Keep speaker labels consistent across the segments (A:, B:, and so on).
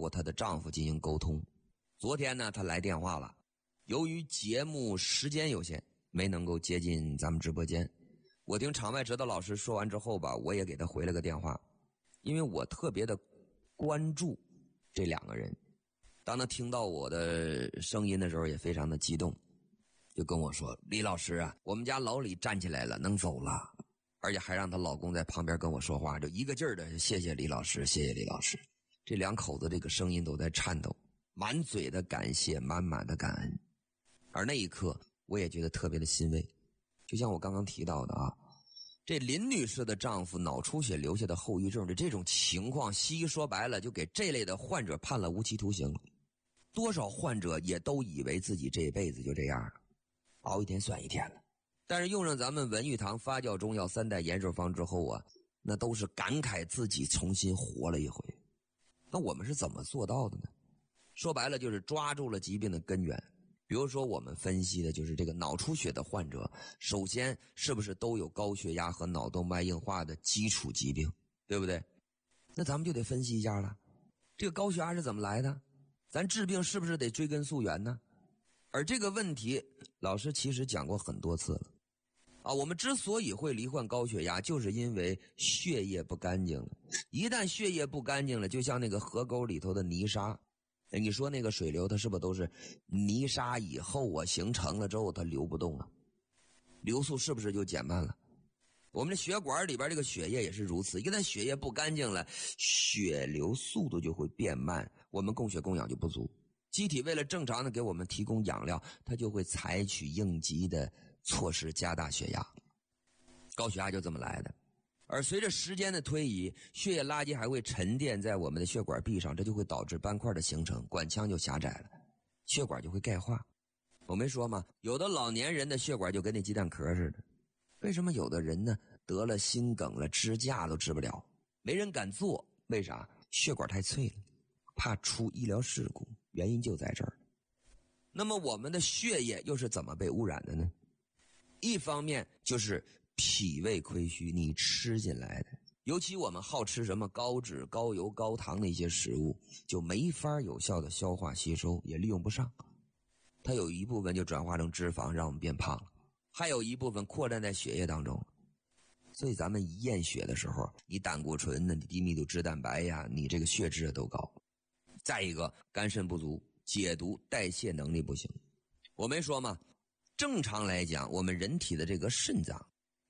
A: 过她的丈夫进行沟通。昨天呢，她来电话了，由于节目时间有限，没能够接进咱们直播间。我听场外指导老师说完之后吧，我也给她回了个电话，因为我特别的关注这两个人。当他听到我的声音的时候也非常的激动，就跟我说，李老师啊，我们家老李站起来了，能走了，而且还让她老公在旁边跟我说话，就一个劲儿的谢谢李老师，谢谢李老师。这两口子这个声音都在颤抖，满嘴的感谢，满满的感恩。而那一刻我也觉得特别的欣慰。就像我刚刚提到的啊，这林女士的丈夫脑出血留下的后遗症的这种情况，西医说白了就给这类的患者判了无期徒刑。多少患者也都以为自己这辈子就这样了，熬一天算一天了。但是用上咱们文玉堂发酵中药3代延寿方之后啊，那都是感慨自己重新活了一回。那我们是怎么做到的呢？说白了就是抓住了疾病的根源。比如说我们分析的就是这个脑出血的患者，首先是不是都有高血压和脑动脉硬化的基础疾病，对不对？那咱们就得分析一下了，这个高血压是怎么来的？咱治病是不是得追根溯源呢？而这个问题老师其实讲过很多次了啊，我们之所以会罹患高血压，就是因为血液不干净了。一旦血液不干净了，就像那个河沟里头的泥沙，你说那个水流它是不是都是泥沙以后啊形成了之后它流不动了，流速是不是就减慢了？我们的血管里边这个血液也是如此，一旦血液不干净了，血流速度就会变慢，我们供血供氧就不足。机体为了正常的给我们提供养料，它就会采取应急的措施加大血压。高血压就这么来的。而随着时间的推移，血液垃圾还会沉淀在我们的血管壁上，这就会导致斑块的形成，管腔就狭窄了，血管就会钙化。我没说吗？有的老年人的血管就跟那鸡蛋壳似的。为什么有的人呢得了心梗了，支架都治不了，没人敢做？为啥？血管太脆了，怕出医疗事故，原因就在这儿。那么我们的血液又是怎么被污染的呢？一方面就是脾胃亏虚，你吃进来的，尤其我们好吃什么高脂高油高糖的一些食物，就没法有效的消化吸收，也利用不上，它有一部分就转化成脂肪让我们变胖了，还有一部分扩散在血液当中。所以咱们一验血的时候，你胆固醇呢，你低密度脂蛋白呀，你这个血脂都高。再一个，肝肾不足，解毒代谢能力不行。我没说吗？正常来讲，我们人体的这个肾脏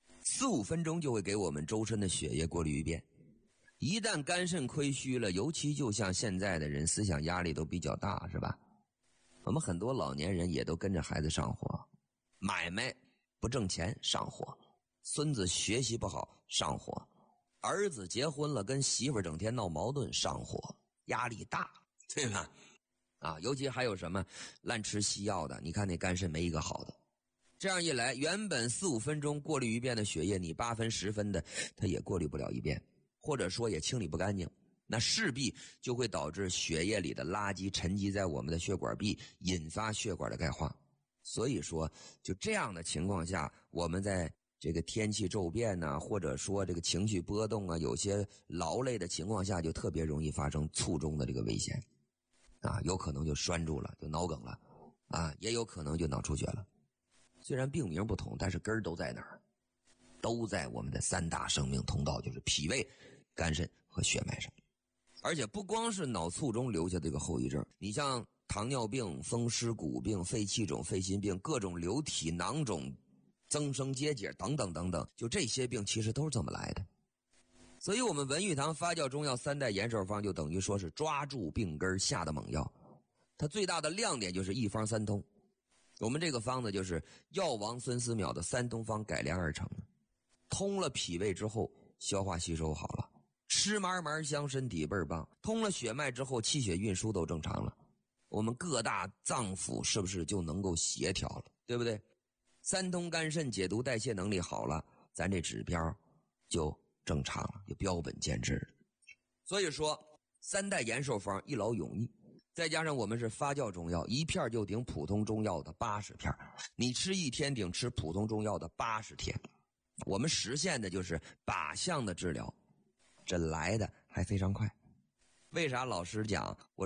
A: 4-5分钟就会给我们周身的血液过滤一遍。一旦肝肾亏虚了，尤其就像现在的人思想压力都比较大，是吧？我们很多老年人也都跟着孩子上火，买卖不挣钱上火，孙子学习不好上火，儿子结婚了跟媳妇整天闹矛盾上火，压力大，对吧？啊，尤其还有什么滥吃西药的，你看那肝肾没一个好的。这样一来，原本4-5分钟过滤一遍的血液，你8分10分的它也过滤不了一遍，或者说也清理不干净，那势必就会导致血液里的垃圾沉积在我们的血管壁，引发血管的钙化。所以说就这样的情况下，我们在这个天气骤变啊，或者说这个情绪波动啊，有些劳累的情况下，就特别容易发生卒中的这个危险啊，有可能就拴住了，就脑梗了啊，也有可能就脑出血了。虽然病名不同，但是根儿都在哪儿？都在我们的3大生命通道，就是脾胃、肝肾和血脉上。而且不光是脑卒中留下这个后遗症，你像糖尿病、风湿骨病、肺气肿、肺心病、各种流体囊肿、增生结节等等等等，就这些病其实都是这么来的。所以我们文玉堂发酵中药3代延寿方就等于说是抓住病根下的猛药。它最大的亮点就是一方三通。我们这个方子就是药王孙思邈的3通方改良而成的，通了脾胃之后消化吸收好了，吃嘛嘛香，身体倍儿棒。通了血脉之后气血运输都正常了，我们各大脏腑是不是就能够协调了，对不对？3通肝肾解毒代谢能力好了，咱这指标就正常了，就标本兼治了。所以说3代延寿方一劳永逸，再加上我们是发酵中药，一片就顶普通中药的80片，你吃1天顶吃普通中药的80天。我们实现的就是靶向的治疗，这来的还非常快。为啥老师讲我